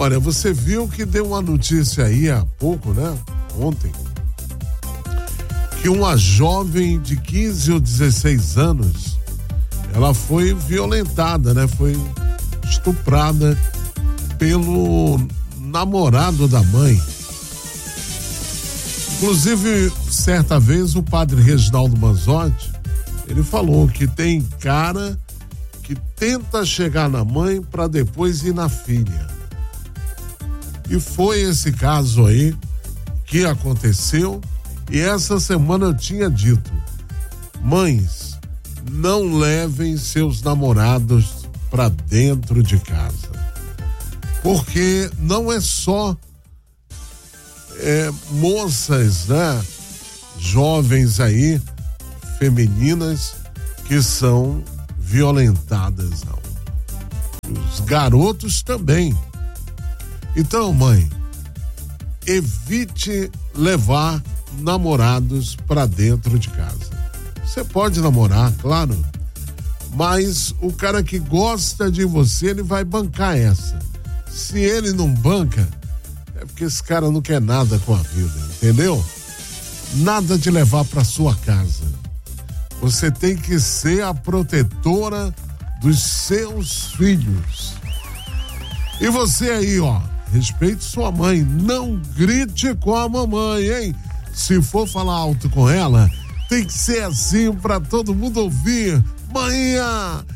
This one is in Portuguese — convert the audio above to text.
Olha, você viu que deu uma notícia aí há pouco, né? Ontem, que uma jovem de 15 ou 16 anos, ela foi violentada, né? Foi estuprada pelo namorado da mãe. Inclusive, certa vez, o padre Reginaldo Manzotti, ele falou que tem cara que tenta chegar na mãe para depois ir na filha. E foi esse caso aí que aconteceu, e essa semana eu tinha dito: mães, não levem seus namorados para dentro de casa, porque não é só moças, né, jovens aí, femininas, que são violentadas, não. Os garotos também. Então, mãe, evite levar namorados para dentro de casa. Você pode namorar, claro, mas o cara que gosta de você, ele vai bancar essa. Se ele não banca, é porque esse cara não quer nada com a vida, entendeu? Nada de levar para sua casa. Você tem que ser a protetora dos seus filhos. E você aí, ó, respeite sua mãe, não grite com a mamãe, hein? Se for falar alto com ela, tem que ser assim para todo mundo ouvir. Manhã!